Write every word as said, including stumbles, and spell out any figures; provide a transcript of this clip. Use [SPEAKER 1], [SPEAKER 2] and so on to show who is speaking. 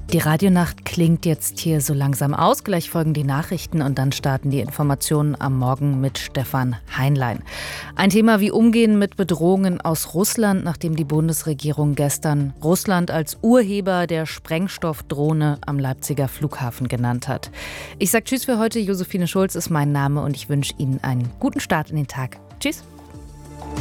[SPEAKER 1] Die Radionacht klingt jetzt hier so langsam aus. Gleich folgen die Nachrichten und dann starten die Informationen am Morgen mit Stefan Heinlein. Ein Thema wie Umgehen mit Bedrohungen aus Russland, nachdem die Bundesregierung gestern Russland als Urheber der Sprengstoffdrohne am Leipziger Flughafen genannt hat. Ich sage Tschüss für heute. Josephine Schulz ist mein Name und ich wünsche Ihnen einen guten Start in den Tag. Tschüss.